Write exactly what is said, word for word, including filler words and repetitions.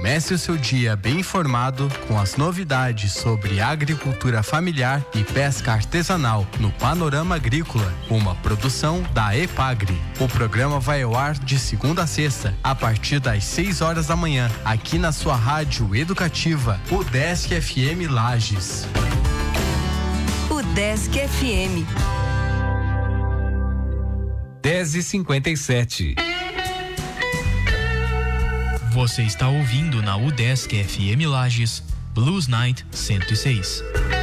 Comece o seu dia bem informado com as novidades sobre agricultura familiar e pesca artesanal no Panorama Agrícola, uma produção da EPAGRE. O programa vai ao ar de segunda a sexta, a partir das seis horas da manhã, aqui na sua rádio educativa, UDESC F M Lages. UDESC F M. dez e cinquenta e sete. Você está ouvindo na UDESC F M Lages, Blues Night cento e seis.